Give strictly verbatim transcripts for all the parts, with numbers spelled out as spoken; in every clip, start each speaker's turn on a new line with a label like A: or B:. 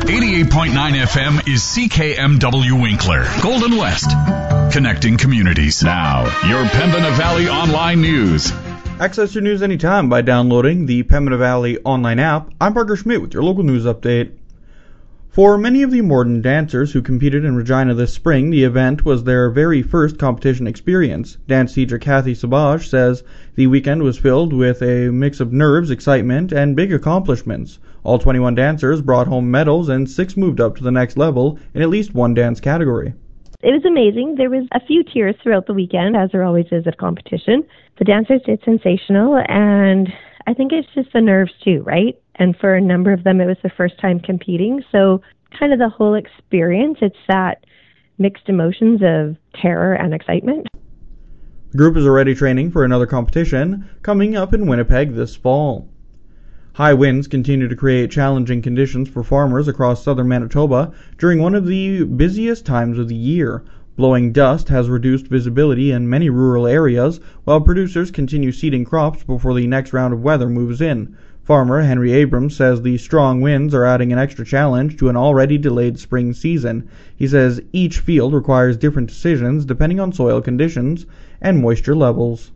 A: eighty-eight point nine F M is C K M W Winkler, Golden West, connecting communities. Now, your Pembina Valley Online News.
B: Access your news anytime by downloading the Pembina Valley Online app. I'm Parker Schmidt with your local news update. For many of the Morden dancers who competed in Regina this spring, the event was their very first competition experience. Dance teacher Kathy Sabaj says the weekend was filled with a mix of nerves, excitement, and big accomplishments. All twenty-one dancers brought home medals and six moved up to the next level in at least one dance category.
C: It was amazing. There was a few tears throughout the weekend, as there always is at competition. The dancers did sensational, and I think it's just the nerves too, right? And for a number of them, it was their first time competing. So kind of the whole experience, it's that mixed emotions of terror and excitement.
B: The group is already training for another competition coming up in Winnipeg this fall. High winds continue to create challenging conditions for farmers across southern Manitoba during one of the busiest times of the year. Blowing dust has reduced visibility in many rural areas, while producers continue seeding crops before the next round of weather moves in. Farmer Henry Abrams says the strong winds are adding an extra challenge to an already delayed spring season. He says each field requires different decisions depending on soil conditions and moisture levels.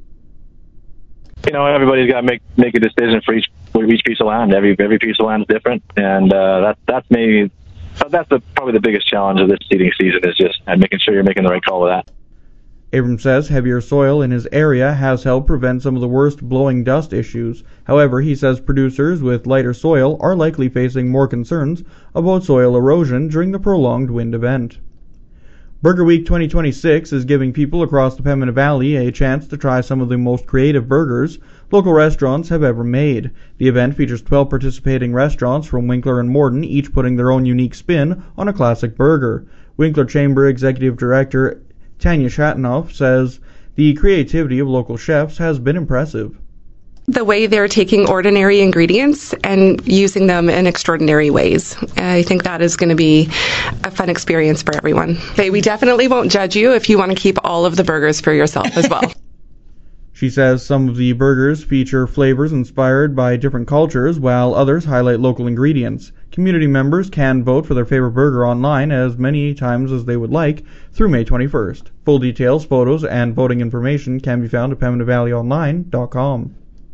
D: You know, everybody's got to make make a decision for each for each piece of land. Every every piece of land is different, and uh, that that's maybe that's the, probably the biggest challenge of this seeding season is just uh, making sure you're making the right call with that.
B: Abrams says heavier soil in his area has helped prevent some of the worst blowing dust issues. However, he says producers with lighter soil are likely facing more concerns about soil erosion during the prolonged wind event. Burger Week twenty twenty-six is giving people across the Pembina Valley a chance to try some of the most creative burgers local restaurants have ever made. The event features twelve participating restaurants from Winkler and Morden, each putting their own unique spin on a classic burger. Winkler Chamber Executive Director Tanya Shatanoff says the creativity of local chefs has been impressive.
E: The way they're taking ordinary ingredients and using them in extraordinary ways. I think that is going to be a fun experience for everyone. We definitely won't judge you if you want to keep all of the burgers for yourself as well.
B: She says some of the burgers feature flavors inspired by different cultures, while others highlight local ingredients. Community members can vote for their favorite burger online as many times as they would like through May twenty-first. Full details, photos, and voting information can be found at pembina valley online dot com.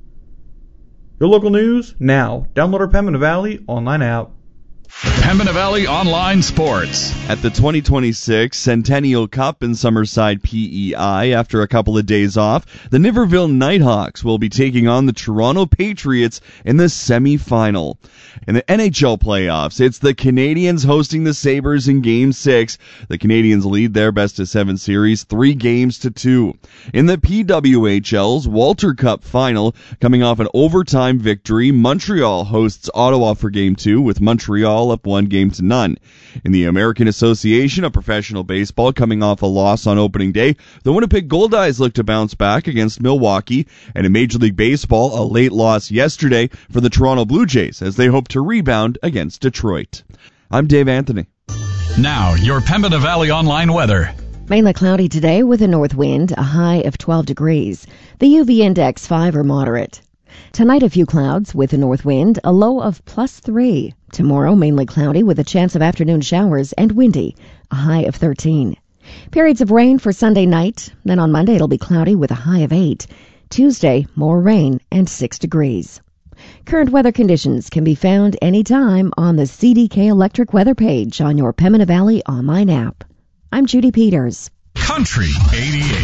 B: Your local news now. Download our Pembina Valley online app.
A: Pembina Valley Online Sports.
F: At the twenty twenty-six Centennial Cup in Summerside P E I, after a couple of days off, the Niverville Nighthawks will be taking on the Toronto Patriots in the semi-final. In the N H L playoffs, it's the Canadiens hosting the Sabres in Game six. The Canadiens lead their best-of-seven series three games to two. In the P W H L's Walter Cup final, coming off an overtime victory, Montreal hosts Ottawa for Game two, with Montreal up one game to none. In the American Association of Professional Baseball, coming off a loss on opening day, the Winnipeg Goldeyes look to bounce back against Milwaukee. And in Major League Baseball, a late loss yesterday for the Toronto Blue Jays as they hope to rebound against Detroit. I'm Dave Anthony.
A: Now, your Pembina Valley Online weather.
G: Mainly cloudy today with a north wind, a high of twelve degrees. The U V index five or moderate. Tonight, a few clouds with a north wind, a low of plus three. Tomorrow, mainly cloudy with a chance of afternoon showers and windy, a high of thirteen. Periods of rain for Sunday night. Then on Monday, it'll be cloudy with a high of eight. Tuesday, more rain and six degrees. Current weather conditions can be found anytime on the C D K Electric weather page on your Pembina Valley online app. I'm Judy Peters.
A: Country eighty-eight.